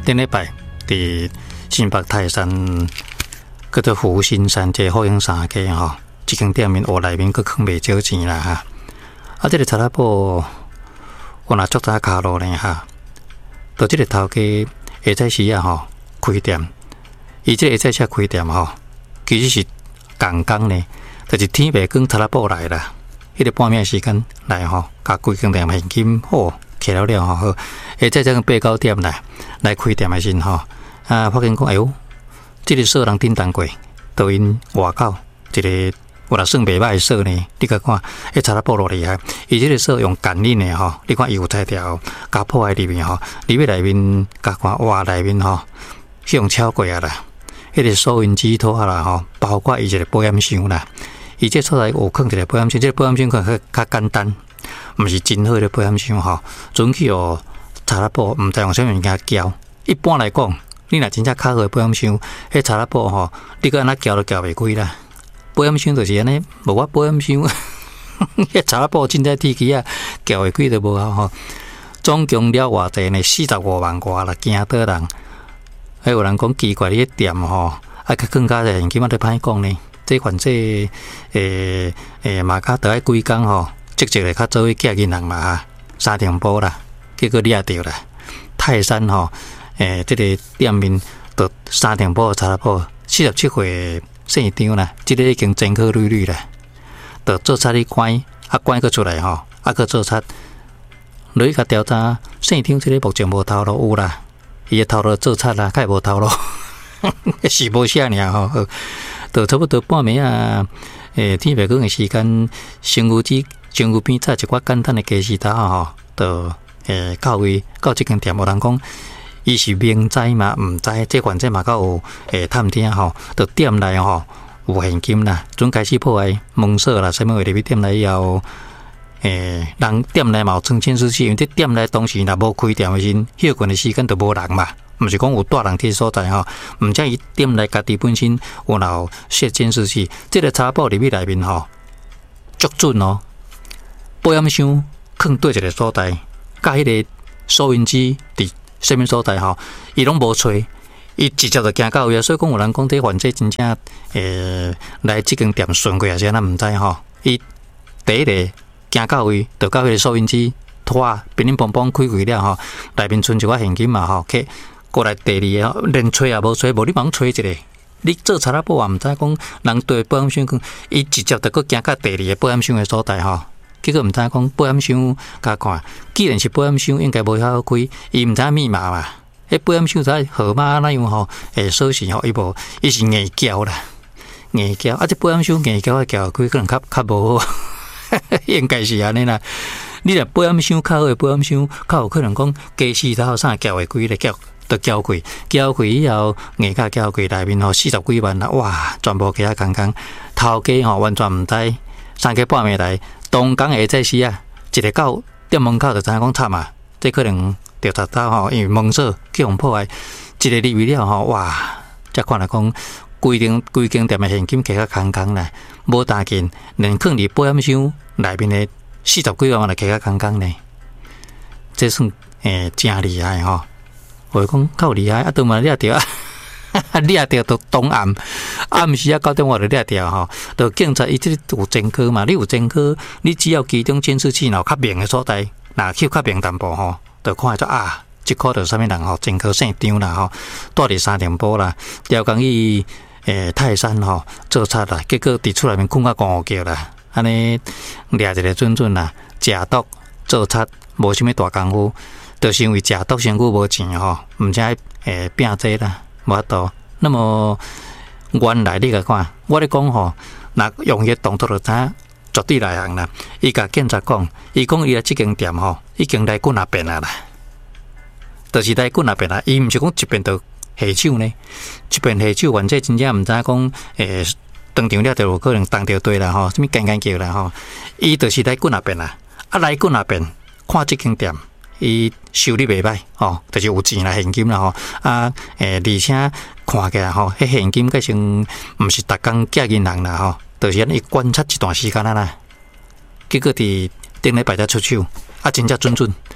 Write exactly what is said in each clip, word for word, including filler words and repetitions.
顶礼拜伫新北泰山，叫做福新山这后营三街吼，这间店面我内面佫坑袂少钱啦哈。啊，这个查拉布我若足早卡路呢哈，到这个头家下早时啊吼开店，伊这个下早车开店吼，其实是刚刚呢，就是天白光查拉布来啦，迄个半暝时间来吼，甲规间店现金好起了了吼，好，下早这个八九点来来开店的时候吼，啊，发现讲哎呦，这个数人订单过，都因外口一个。我若算袂歹的数呢，你甲看，迄查拉布落厉害。伊即个数用感应的吼，你看伊有彩条，加破喺里面吼，里面内面甲看哇内面吼，用超过啊啦。迄个收音机拖啦吼，包括伊一个保险箱啦，伊这出来有放一个保险箱，这个保险箱可能较简单，毋是真好的保险箱吼。准去哦，查拉布毋知用啥物件交。一般来讲，你若真正较好的保险箱，迄查拉布吼，你搁安那交都交袂开啦。保险箱就是安尼，无我保险箱，迄查拉布真正天气啊，交会开都无效吼。总共了偌济呢？四十五万外啦，惊倒人。还有人讲奇怪，你店吼，啊，较更加现金啊，都歹讲呢。这款这诶诶，嘛较得爱几工吼，积极来较做去寄银行嘛哈，三重埔啦，结果掠着啦。泰山吼，诶，这个店面到三重埔查拉布四十七岁。现场啦，即、这个已经真可绿绿啦，就做菜你关，啊关个出来吼，啊个做菜，你甲调查现场即个目前无头路有啦，伊个头路做菜啦，较无头路，是无啥尔吼，就差不多半暝啊，诶天白光的时间，生鱼子、生鱼片菜一寡简单的鸡丝刀吼，就诶到位到即间店，有人讲。伊是明知嘛，毋知这款这嘛较有诶探听吼，到店内吼有现金啦，准开始破坏蒙锁啦，啥物话入去店内以后，诶人店内嘛有装监视器，因为这店内当时若无开店的时，休困的时间就无人嘛，毋是讲有大人伫所在吼，毋则伊店内家己本身有闹设监视器，这个查甫入去内面吼，足准哦，保险箱放对一个所在，甲迄个收音机伫。什么所在吼？伊拢无吹，伊直接就行到位，所以讲有人讲这患者真正诶来这间店顺过还是咱毋知吼。伊第一个行到位，就到迄个收音机拖乒乒乓乓开开了吼，内面存一寡现金嘛吼，去过来第二个连吹也无吹，无你忙吹一个，你做查拉布也毋知讲人对保险箱讲，伊直接就搁行到第二个保险箱的所在吼。结果毋知讲保险箱，甲看，既然是保险箱，应该无遐好开，伊毋知密码嘛。迄保险箱在号码那样吼，诶，锁匙吼，伊无，伊是硬胶啦，硬胶。啊，这保险箱硬胶啊，胶开可能较较无好，应该是安尼啦。你若保险箱较好，保险箱较有可能讲加四头啥胶会开咧，胶都胶开，胶开以后硬胶胶开内面吼四十几万啦，哇，全部其他空空，头家吼完全毋知，三更半暝来。东港下早时啊，一个到店门口就知影讲惨啊，这可能调查到吼，因为蒙锁去互破坏，一个入去了吼，哇！才看来讲，规间规间店的现金摕较空空啦，无大件，连放伫保险箱内面的四十几万来摕较空空呢，这算诶真厉害吼！我讲够厉害，啊，都嘛掠着啊！掠着都东暗，暗时啊九点我就掠着吼。就警察伊即有前科嘛，你有前科，你只要其中监视器若较明的所在，若翕较明淡薄吼，就看会出啊，即科着啥物人吼，前科姓张啦吼，住伫三重埔啦，调工去诶泰山吼做贼啦，结果伫厝内面困啊狂叫啦，安尼掠一个准准啦，食毒做贼无啥物大功夫，就是因为食毒身躯无钱吼，毋知诶拼这啦。无法度，那么原来你甲看，我咧讲吼，若用迄动作就知影绝对内行啦。伊甲警察讲，伊讲伊啊即间店吼，已经来几啊遍啊啦，就是来几啊遍啦。伊毋是讲一遍就下手呢，一遍下手，原这真正毋知讲诶，当场了就有可能当着对啦吼，什物干干叫啦吼，伊就是来几啊遍啦，啊来几啊遍，看即间店。伊收入袂歹吼，就是有钱啦，现金啦吼，啊，诶，而且看起来吼，迄现金计成毋是逐工寄银行啦吼，就是安尼观察一段时间啊啦，结果伫顶礼拜才出手，啊，真正准准，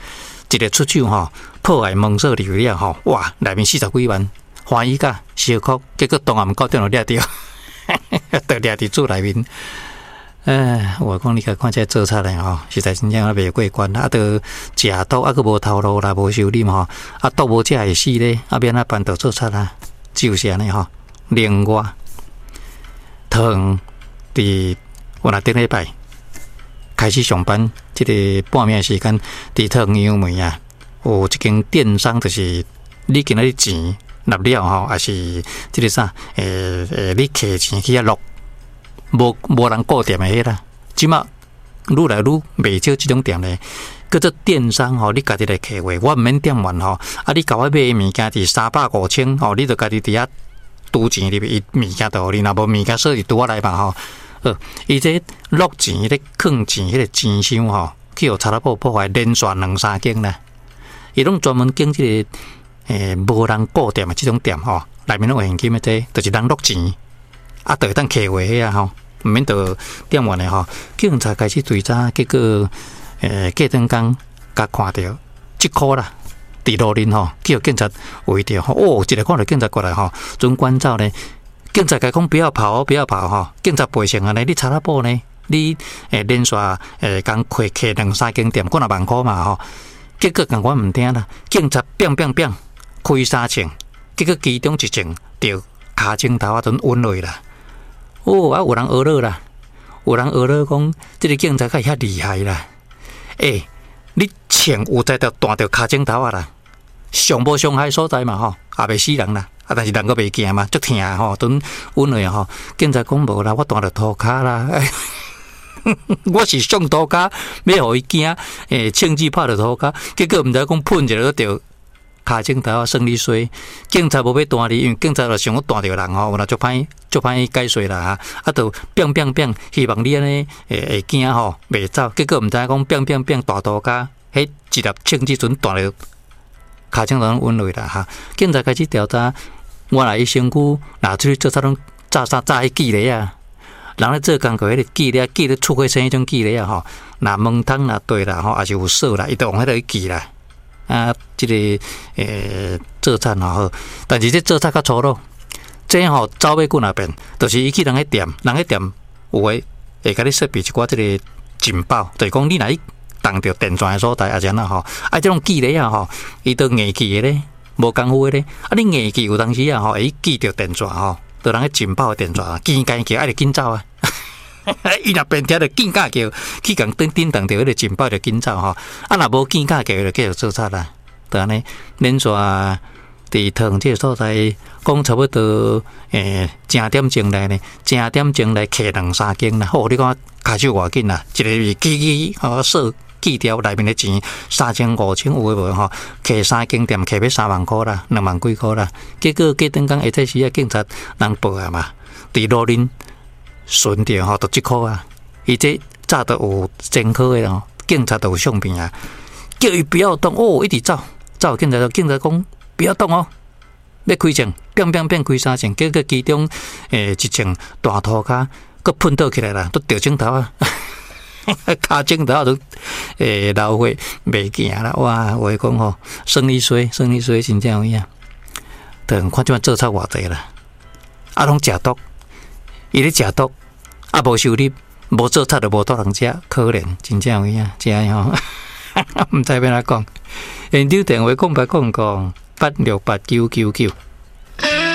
一个出手吼，破坏蒙锁入了吼，哇，内面四十几万，欢喜甲小哭，结果当暗九点就掠着，就掠伫厝内面。哎，我讲你甲看这做贼的吼，实在真正啊袂过关，啊，都食毒啊，佫无头路啦，无收入吼，啊，毒无食会死咧，啊，免啊办到做贼啦，就是安尼吼。另外，汤伫我若顶礼拜开始上班，即、这个半暝时间，伫汤杨梅啊，有一间电商，就是你今仔日钱纳了吼，还是即个啥？诶、欸、诶、欸，你摕钱去遐落。无无人顾店的迄啦，即马愈来愈袂少即种店咧。叫做电商吼，你家己来客户，我毋免店员吼。啊，你甲我买的物件伫三百五千吼，你著家己伫遐赌钱入去，物件著互你，若无物件锁伫拄我来吧吼。呃，伊这落钱、咧坑钱、迄个钱箱吼，去互查拉布破坏连续两三间啦。伊拢专门经即、这个诶无人顾店的即种店吼，内面拢有现金的这，就是人落钱。啊，就会当客户遐啊吼，毋免到店员的吼，警察开始追查，结果诶，过阵工甲看到即箍啦，伫路林吼，叫警察围着吼，哦，一个看到警察过来吼，准关照呢，警察甲讲不要跑，不要跑吼，警察背成安尼，你查拉布呢，你诶连续诶讲开开两三间店，几若万箍嘛吼，结果共阮毋听啦，警察砰砰砰开三枪，结果其中一枪着骹镜头啊，阵晕落去啦。哦，啊，有人学了啦，有人学了讲，这个警察较遐厉害啦。诶、欸，你枪有在着弹着骹镜头啊啦，上无伤害所在嘛吼，也袂死人啦。啊，但是人个袂惊嘛，足疼吼，阵晕落去吼。警察讲无啦，我弹着涂骹啦。我是上涂骹，要互伊惊，诶、欸，枪支拍着涂骹，结果毋知讲喷一下着。骹镜头啊，算你衰！警察无要弹你，因为警察就想要弹着人吼，有若足歹足歹解说啦哈，啊，就砰砰砰，希望你安尼会会惊吼，袂走。结果毋知讲砰砰砰大涂骹，迄一粒枪支阵弹着骹镜头晕落啦哈。警察开始调查，我来伊身躯拿出去做啥拢炸啥炸迄记咧啊，人咧做工课迄个记咧，记咧出火生迄种记咧啊吼，若门窗若对啦吼，还是有锁啦，伊都用迄个去记啦。啊，即、这个诶做贼吼好，但是这做贼较粗鲁，这吼走尾几若遍，就是伊去人迄店，人迄店有诶会甲你设备一寡即个情报，就是讲你若伊当着电钻诶所在，啊是安那吼，啊即种记咧啊吼，伊都硬记诶咧，无功夫诶咧，啊你硬记有当时啊吼，会记着电钻吼，就人迄情报诶电钻，紧紧叫，爱着紧走啊。伊若变听着紧甲叫，去共叮叮当着迄个情报着紧走吼，啊若无紧甲叫就继续做贼啦，就安尼连续伫汤即个所在，讲差不多诶，正点钟内呢，正点钟内客两三间啦，好，你看开手偌紧啦，一个是记记吼锁记掉内面的钱三千五千有诶无吼，客三间店客要三万箍啦，两万几箍啦，结果过阵工下早时啊，警察人报啊嘛，伫路林。顺着吼，就即箍啊！伊这早都有监考的咯，警察都有相片啊，叫伊不要动哦，一直走，走警察警察讲不要动哦，要开枪，砰砰砰开三枪，结果其中诶一枪大涂骹，佮喷倒起来啦，都掉镜头啊，骹镜头都诶流血袂行啦，哇！我讲吼，生理衰，生理衰真正有影，等看即摆做贼偌济啦，啊，拢食毒。伊咧食毒，啊无收入，无做贼就无多人食，可怜，真正有影，真诶吼，毋知要安怎讲。现场电话空白空空八六八九九九。